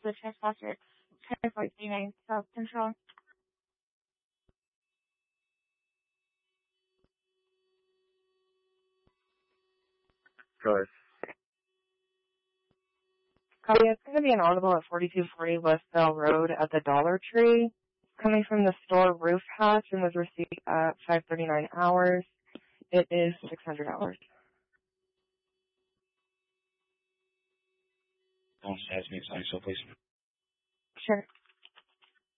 the trespasser. 1049 South Central. Go ahead. Copy. It's going to be an audible at 4240 West Bell Road at the Dollar Tree. Coming from the store roof hatch and was received at 5:39 hours. It is 600 hours. Don't ask me, so please. Sure.